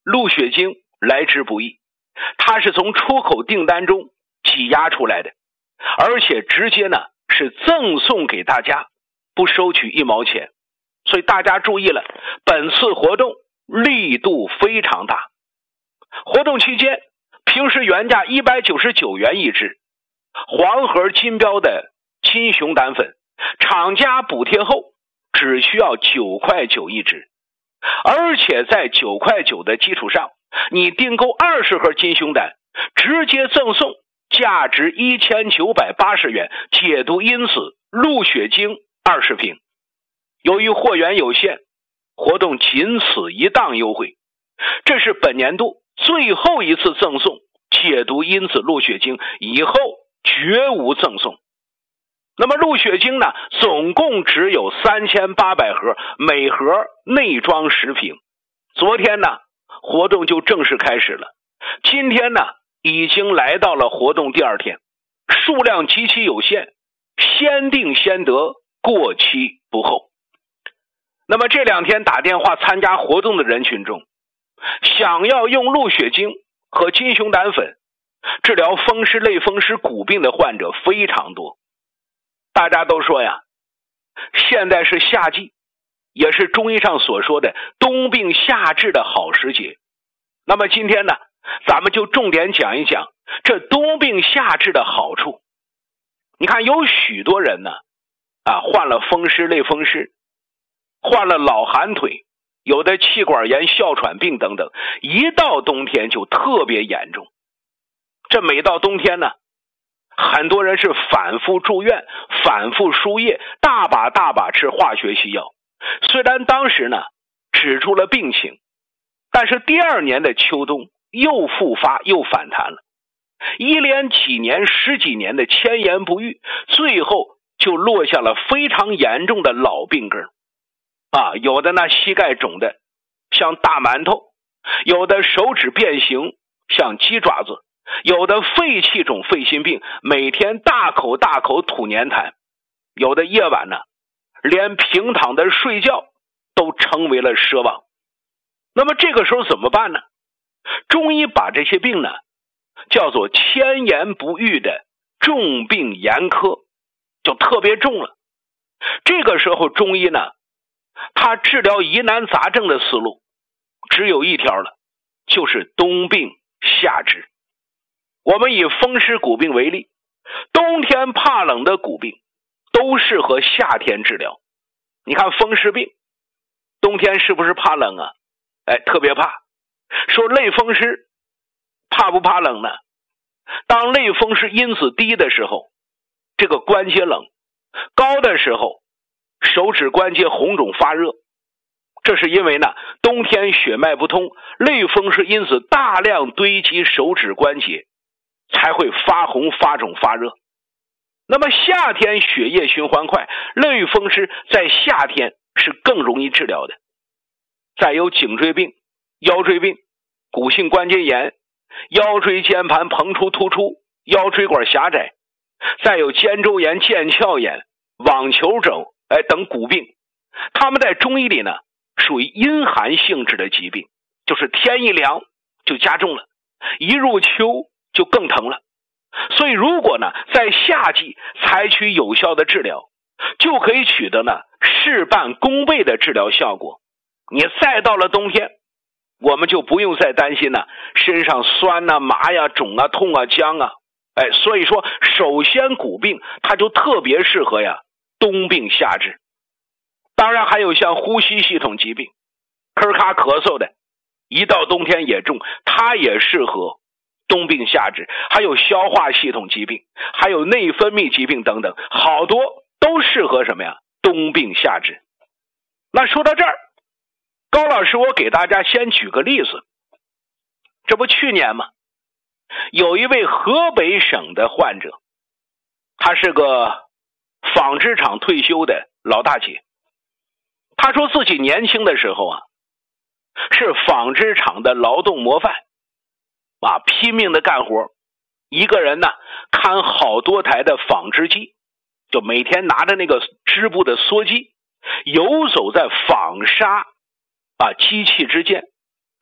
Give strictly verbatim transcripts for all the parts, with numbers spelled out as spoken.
鹿血精来之不易，它是从出口订单中挤压出来的，而且直接呢是赠送给大家，不收取一毛钱。所以大家注意了，本次活动力度非常大。活动期间，平时原价一百九十九元一支，黄盒金标的金熊胆粉，厂家补贴后只需要九块九一支，而且在九块九的基础上，你订购二十盒金熊胆，直接赠送价值一千九百八十元解毒因子鹿血精二十瓶。由于货源有限，活动仅此一档优惠，这是本年度最后一次赠送解毒因子鹿血精，以后绝无赠送。那么鹿血精呢，总共只有三千八百盒，每盒内装十瓶。昨天呢，活动就正式开始了。今天呢，已经来到了活动第二天，数量极其有限，先订先得，过期不候。那么这两天打电话参加活动的人群中，想要用鹿血精和金熊胆粉治疗风湿类风湿骨病的患者非常多。大家都说呀，现在是夏季，也是中医上所说的冬病夏治的好时节。那么今天呢，咱们就重点讲一讲这冬病夏治的好处。你看有许多人呢啊，患了风湿类风湿，患了老寒腿，有的气管炎、哮喘病等等，一到冬天就特别严重。这每到冬天呢，很多人是反复住院，反复输液，大把大把吃化学西药。虽然当时呢止住了病情，但是第二年的秋冬又复发又反弹了，一连几年十几年的千言不愈，最后就落下了非常严重的老病根啊，有的呢膝盖肿的像大馒头，有的手指变形像鸡爪子，有的肺气肿肺心病，每天大口大口吐粘痰，有的夜晚呢连平躺的睡觉都成为了奢望。那么这个时候怎么办呢？中医把这些病呢叫做千言不愈的重病严苛，就特别重了。这个时候中医呢，他治疗疑难杂症的思路只有一条了，就是冬病夏治。我们以风湿骨病为例，冬天怕冷的骨病都适合夏天治疗。你看风湿病冬天是不是怕冷啊？哎，特别怕。说类风湿怕不怕冷呢？当类风湿因子低的时候，这个关节冷；高的时候，手指关节红肿发热。这是因为呢，冬天血脉不通，类风湿因子大量堆积手指关节，才会发红发肿发热。那么夏天血液循环快，类风湿在夏天是更容易治疗的。再有颈椎病、腰椎病、骨性关节炎、腰椎间盘膨出突出、腰椎管狭窄，再有肩周炎、腱鞘炎、网球肘哎等骨病，它们在中医里呢属于阴寒性质的疾病，就是天一凉就加重了，一入秋就更疼了。所以如果呢在夏季采取有效的治疗，就可以取得呢事半功倍的治疗效果。你再到了冬天，我们就不用再担心呢身上酸啊、麻呀、肿啊、痛啊、僵啊。哎，所以说首先骨病它就特别适合呀冬病夏治。当然还有像呼吸系统疾病，咳咳咳嗽的，一到冬天也重，它也适合冬病夏治。还有消化系统疾病，还有内分泌疾病等等，好多都适合什么呀冬病夏治。那说到这儿，高老师我给大家先举个例子。这不去年嘛，有一位河北省的患者，他是个纺织厂退休的老大姐。他说自己年轻的时候啊，是纺织厂的劳动模范啊，拼命的干活，一个人呢看好多台的纺织机，就每天拿着那个织布的簪机，游走在纺纱啊机器之间。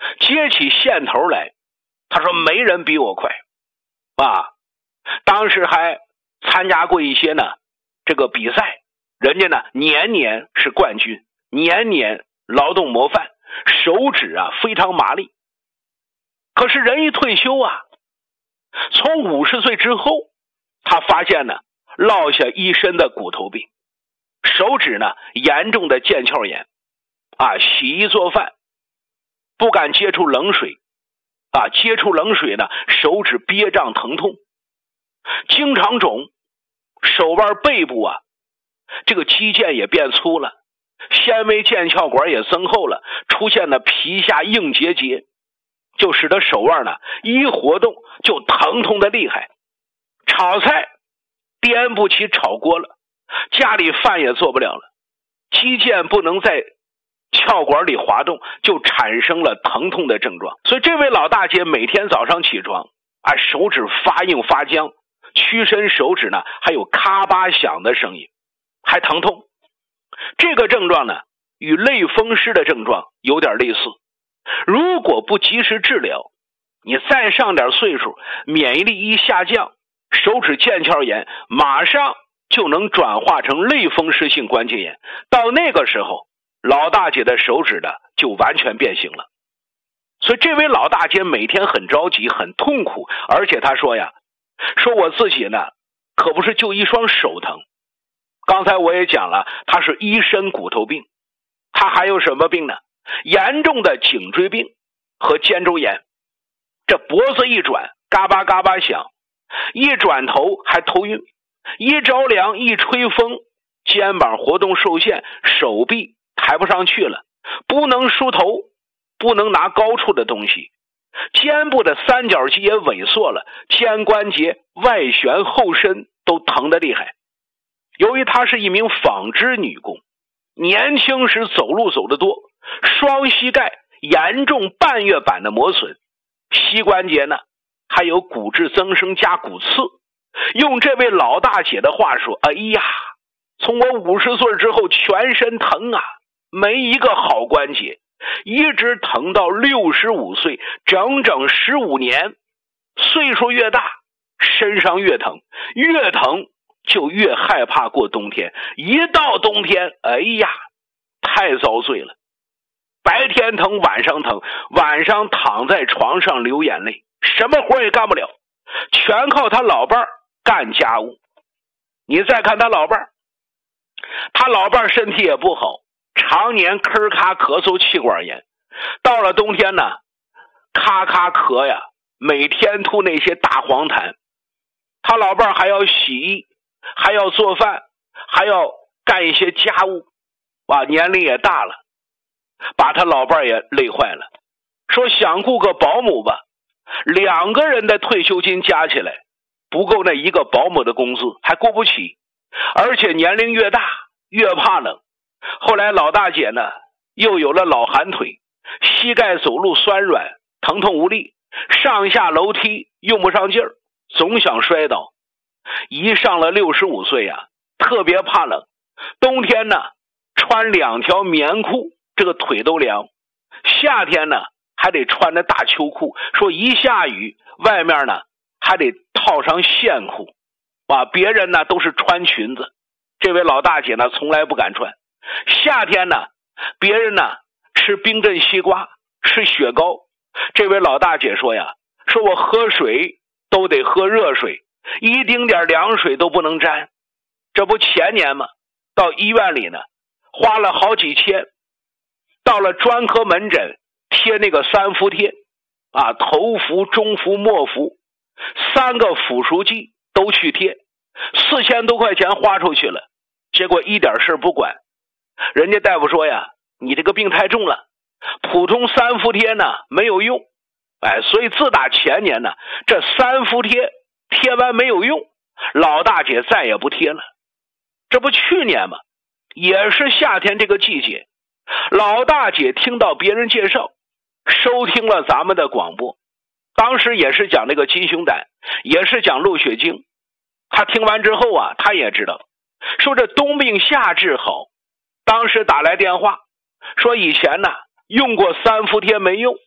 接起线头来，他说没人比我快啊！当时还参加过一些呢这个比赛，人家呢年年是冠军，年年劳动模范，手指啊非常麻利。可是人一退休啊，从五十岁之后，他发现呢落下一身的骨头病，手指呢严重的腱鞘炎啊，洗衣做饭不敢接触冷水啊，接触冷水呢手指憋胀疼痛，经常肿，手腕背部啊这个肌腱也变粗了，纤维腱鞘管也增厚了，出现了皮下硬结节，就使得手腕呢一活动就疼痛的厉害，炒菜颠不起炒锅了，家里饭也做不了了，肌腱不能在鞘管里滑动，就产生了疼痛的症状。所以这位老大姐每天早上起床啊，手指发硬发僵，屈伸手指呢还有咔吧响的声音，还疼痛。这个症状呢与类风湿的症状有点类似，如果不及时治疗，你再上点岁数，免疫力一下降，手指腱鞘炎马上就能转化成类风湿性关节炎，到那个时候老大姐的手指呢就完全变形了。所以这位老大姐每天很着急很痛苦，而且她说呀，说我自己呢可不是就一双手疼，刚才我也讲了，她是一身骨头病，她还有什么病呢？严重的颈椎病和肩周炎，这脖子一转嘎巴嘎巴响，一转头还头晕，一着凉一吹风，肩膀活动受限，手臂抬不上去了，不能梳头，不能拿高处的东西，肩部的三角肌也萎缩了，肩关节外旋后伸都疼得厉害。由于她是一名纺织女工，年轻时走路走得多，双膝盖严重半月板的磨损，膝关节呢还有骨质增生加骨刺。用这位老大姐的话说，哎呀，从我五十岁之后全身疼啊，没一个好关节，一直疼到六十五岁，整整十五年。岁数越大身上越疼，越疼就越害怕过冬天，一到冬天哎呀太遭罪了，白天疼晚上疼，晚上躺在床上流眼泪，什么活也干不了，全靠他老伴儿干家务。你再看他老伴儿，他老伴儿身体也不好，常年咳咔咳嗽气管炎，到了冬天呢咔咔咳呀，每天吐那些大黄痰。他老伴儿还要洗衣，还要做饭，还要干一些家务啊，年龄也大了，把他老伴儿也累坏了。说想雇个保姆吧，两个人的退休金加起来不够那一个保姆的工资，还雇不起，而且年龄越大越怕冷。后来老大姐呢又有了老寒腿，膝盖走路酸软疼痛无力，上下楼梯用不上劲儿，总想摔倒。一上了六十五岁啊，特别怕冷，冬天呢穿两条棉裤，这个腿都凉，夏天呢还得穿着大秋裤，说一下雨外面呢还得套上线裤啊，别人呢都是穿裙子，这位老大姐呢从来不敢穿。夏天呢别人呢吃冰镇西瓜吃雪糕，这位老大姐说呀，说我喝水都得喝热水，一丁点凉水都不能沾。这不前年嘛，到医院里呢花了好几千，到了专科门诊贴那个三伏贴啊，头伏中伏末伏三个辅助剂都去贴，四千多块钱花出去了，结果一点事不管。人家大夫说呀，你这个病太重了，普通三伏贴呢没有用，哎，所以自打前年呢，这三伏贴贴完没有用，老大姐再也不贴了。这不去年嘛，也是夏天这个季节，老大姐听到别人介绍，收听了咱们的广播，当时也是讲那个金胸胆，也是讲漏血经。他听完之后啊，他也知道，说这冬病夏治好。当时打来电话说以前呢用过三伏贴没用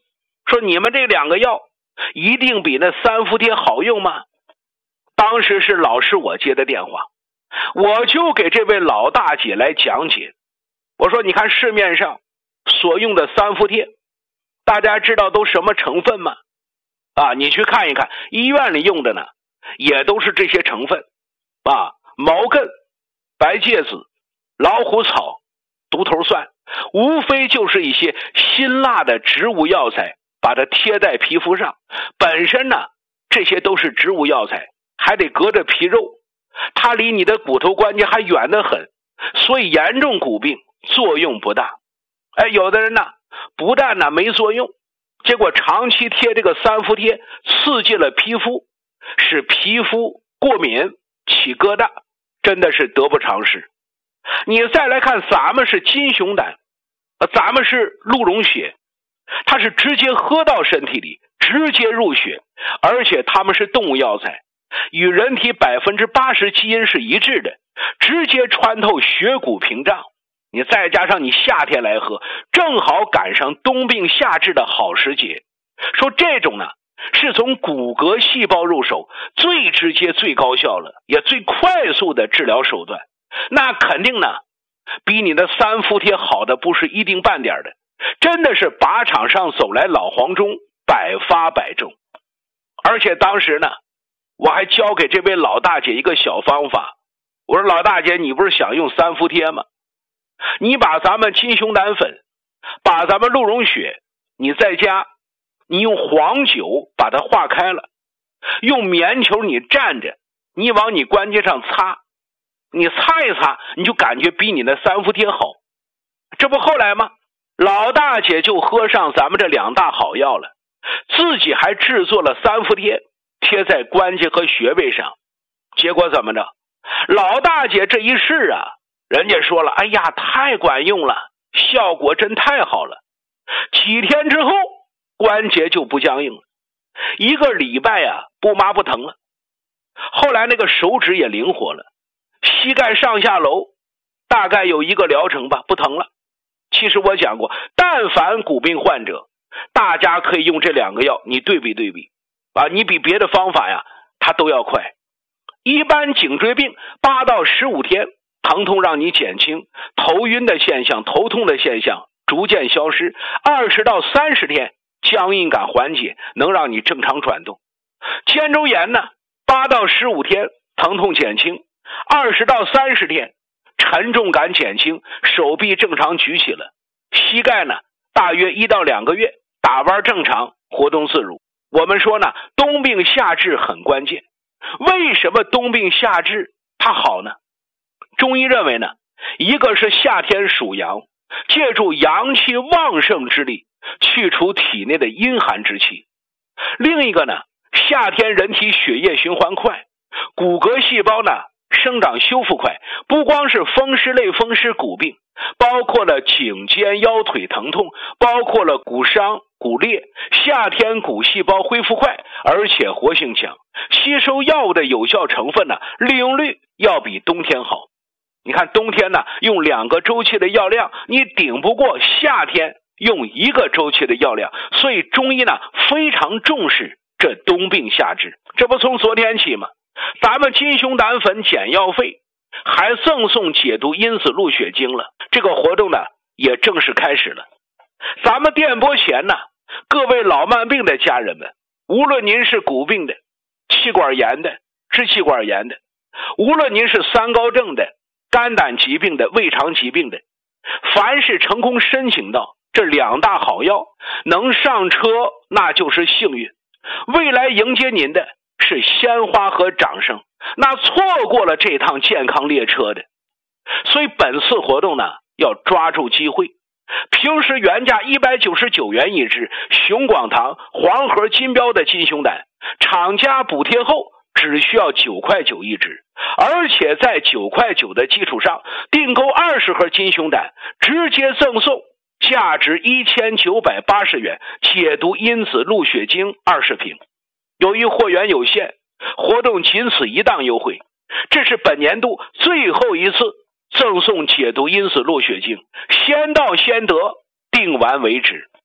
说你们这两个药一定比那三伏贴好用吗？当时是老师我接的电话，我就给这位老大姐来讲解。我说你看市面上所用的三伏贴，大家知道都什么成分吗？啊，你去看一看医院里用的呢，也都是这些成分啊，毛茛、白芥子、老虎草、独头蒜，无非就是一些辛辣的植物药材，把它贴在皮肤上。本身呢，这些都是植物药材，还得隔着皮肉，它离你的骨头关节还远得很，所以严重骨病作用不大。哎，有的人呢，不但呢没作用，结果长期贴这个三伏贴，刺激了皮肤，使皮肤过敏起疙瘩，真的是得不偿失。你再来看咱们是金熊胆，咱们是鹿茸血，它是直接喝到身体里，直接入血，而且它们是动物药材，与人体 百分之八十 基因是一致的，直接穿透血骨屏障。你再加上你夏天来喝，正好赶上冬病夏治的好时节。说这种呢，是从骨骼细胞入手，最直接最高效了，也最快速的治疗手段。那肯定呢，比你的三伏贴好的不是一丁半点的，真的是靶场上走来老黄忠，百发百中。而且当时呢，我还教给这位老大姐一个小方法。我说老大姐，你不是想用三伏贴吗？你把咱们金熊胆粉，把咱们鹿茸血，你在家你用黄酒把它化开了，用棉球你蘸着，你往你关节上擦，你擦一擦，你就感觉比你的三伏贴好。这不后来吗？老大姐就喝上咱们这两大好药了，自己还制作了三伏贴，贴在关节和穴位上。结果怎么着？老大姐这一试啊，人家说了，哎呀，太管用了，效果真太好了。几天之后，关节就不僵硬了，一个礼拜啊，不麻不疼了。后来那个手指也灵活了，膝盖上下楼大概有一个疗程吧，不疼了。其实我讲过，但凡骨病患者，大家可以用这两个药，你对比对比啊，你比别的方法呀，它都要快。一般颈椎病八到十五天，疼痛让你减轻，头晕的现象、头痛的现象逐渐消失。二十到三十天，僵硬感缓解，能让你正常转动。肩周炎呢，八到十五天，疼痛减轻，二十到三十天，沉重感减轻，手臂正常举起了。膝盖呢，大约一到两个月，打弯正常，活动自如。我们说呢，冬病夏治很关键。为什么冬病夏治它好呢？中医认为呢，一个是夏天属阳，借助阳气旺盛之力，去除体内的阴寒之气。另一个呢，夏天人体血液循环快，骨骼细胞呢生长修复快，不光是风湿类风湿骨病，包括了颈肩腰腿疼痛，包括了骨伤骨裂。夏天骨细胞恢复快，而且活性强，吸收药物的有效成分呢，利用率要比冬天好。你看冬天呢，用两个周期的药量，你顶不过夏天用一个周期的药量。所以中医呢非常重视这冬病夏治。这不从昨天起吗？咱们金熊胆粉减药费还赠送解毒因子鹿血精了，这个活动呢也正式开始了。咱们电波前呢，各位老慢病的家人们，无论您是骨病的、气管炎的、支气管炎的，无论您是三高症的、肝胆疾病的、胃肠疾病的，凡是成功申请到这两大好药，能上车那就是幸运。未来迎接您的是鲜花和掌声，那错过了这趟健康列车的。所以本次活动呢，要抓住机会。平时原价一百九十九元一支，熊广堂黄盒金标的金熊胆，厂家补贴后只需要九块九一支，而且在九块九的基础上，订购二十盒金熊胆，直接赠送价值一千九百八十元解毒因子鹿血精二十瓶。由于货源有限，活动仅此一档优惠，这是本年度最后一次赠送解毒因子鹿血精，先到先得，订完为止。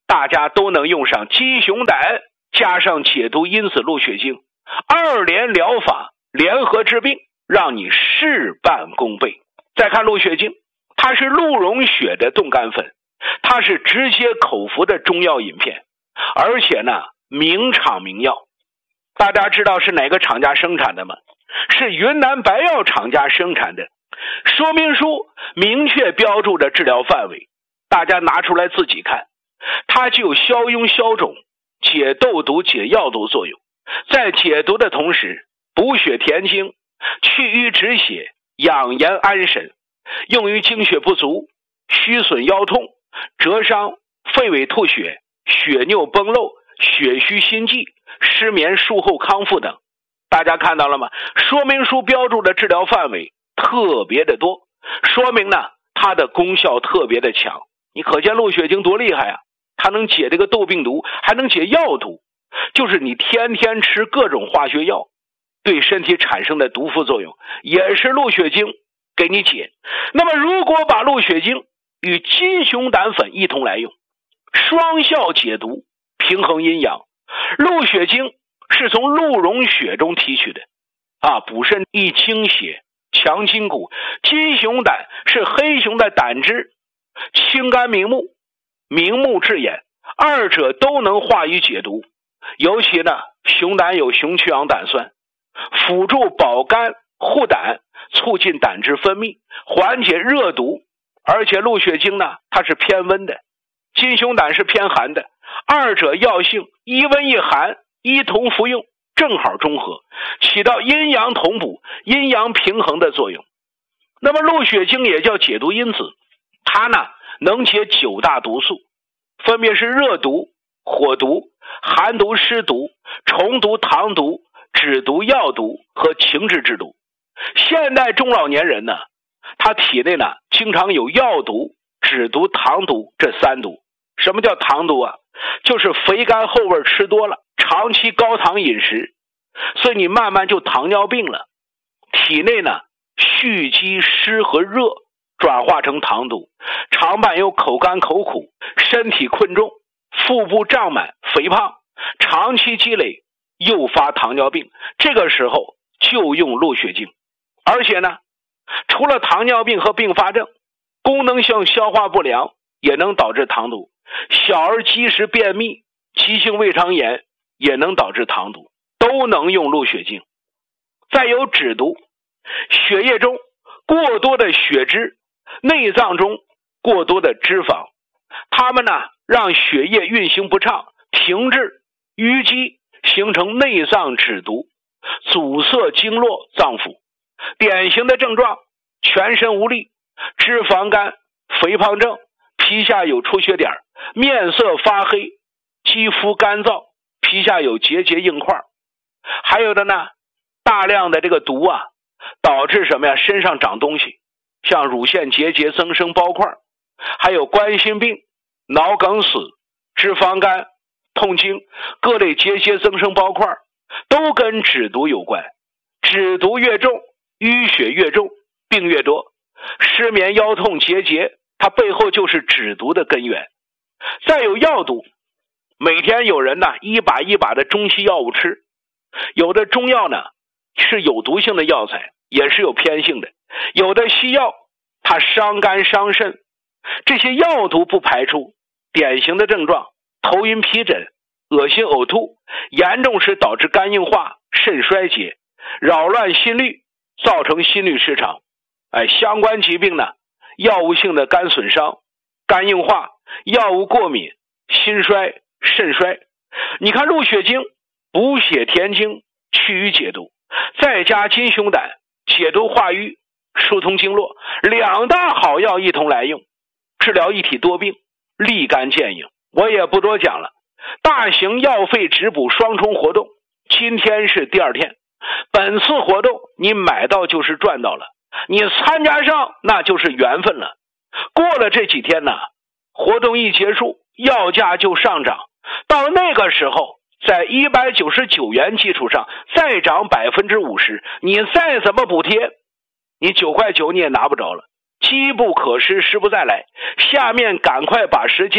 大家都能用上鸡熊胆加上解毒因子鹿血精，二联疗法联合治病，让你事半功倍。再看鹿血精，它是鹿茸血的冻干粉，它是直接口服的中药饮片，而且呢名厂名药。大家知道是哪个厂家生产的吗？是云南白药厂家生产的，说明书明确标注着治疗范围，大家拿出来自己看。它具有消痈消肿、解痘毒、解药毒作用，在解毒的同时补血填精、去瘀止血、养颜安神，用于精血不足、虚损腰痛、折伤、肺痿吐血、血尿崩漏、血虚心悸、失眠术后康复等。大家看到了吗？说明书标注的治疗范围特别的多，说明呢它的功效特别的强。你可见鹿血精多厉害啊！它能解这个痘病毒，还能解药毒，就是你天天吃各种化学药对身体产生的毒副作用，也是鹿血精给你解。那么如果把鹿血精与金熊胆粉一同来用，双效解毒，平衡阴阳。鹿血精是从鹿茸血中提取的啊，补肾益精血，强筋骨。金熊胆是黑熊的胆汁，清肝明目，明目治眼，二者都能化瘀解毒。尤其呢，熊胆有熊去氧胆酸，辅助保肝护胆，促进胆汁分泌，缓解热毒。而且鹿血精呢，它是偏温的，金熊胆是偏寒的，二者药性一温一寒，一同服用，正好中和，起到阴阳同补、阴阳平衡的作用。那么鹿血精也叫解毒因子，它呢能解九大毒素，分别是热毒、火毒、寒毒、湿毒、虫毒、糖毒、脂毒、药毒和情志之毒。现代中老年人呢，他体内呢经常有药毒、脂毒、糖毒这三毒。什么叫糖毒啊？就是肥甘厚味吃多了，长期高糖饮食，所以你慢慢就糖尿病了。体内呢蓄积湿和热转化成糖毒，常伴有口干口苦、身体困重、腹部胀满、肥胖，长期积累诱发糖尿病。这个时候就用鹿血精。而且呢，除了糖尿病和并发症，功能性消化不良也能导致糖毒，小儿积食便秘、急性胃肠炎也能导致糖毒，都能用鹿血精。再有脂毒，血液中过多的血脂，内脏中过多的脂肪，它们呢让血液运行不畅，停滞淤积，形成内脏脂毒，阻塞经络脏腑。典型的症状：全身无力、脂肪肝、肥胖症、皮下有出血点、面色发黑、肌肤干燥、皮下有结节硬块。还有的呢，大量的这个毒啊，导致什么呀？身上长东西，像乳腺结节增生包块，还有冠心病、脑梗死、脂肪肝、痛经，各类结节增生包块都跟脂毒有关。脂毒越重，淤血越重，病越多。失眠、腰痛、结节，它背后就是脂毒的根源。再有药毒，每天有人呢一把一把的中西药物吃，有的中药呢是有毒性的药材，也是有偏性的，有的西药它伤肝伤肾。这些药毒不排出，典型的症状：头晕皮疹、恶心呕吐，严重时导致肝硬化、肾衰竭，扰乱心律，造成心律失常。哎，相关疾病呢，药物性的肝损伤、肝硬化、药物过敏、心衰、肾衰。你看鹿血精补血填精、去瘀解毒，再加金熊胆解毒化瘀、疏通经络，两大好药一同来用，治疗一体多病，立竿见影。我也不多讲了，大型药费直补双重活动，今天是第二天。本次活动你买到就是赚到了，你参加上那就是缘分了。过了这几天呢，活动一结束，药价就上涨，到那个时候在一百九十九元基础上再涨 百分之五十， 你再怎么补贴，你九块九你也拿不着了。机不可失，时不再来。下面赶快把时间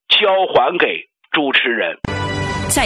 交还给主持人。